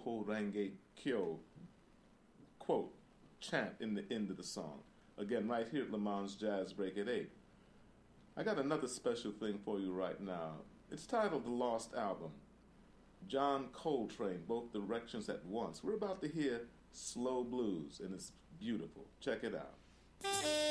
Popo Range Kyo quote chant in the end of the song. Again, right here at Le Mans Jazz Break at 8. I got another special thing for you right now. It's titled The Lost Album. John Coltrane, both directions at once. We're about to hear Slow Blues, and it's beautiful. Check it out.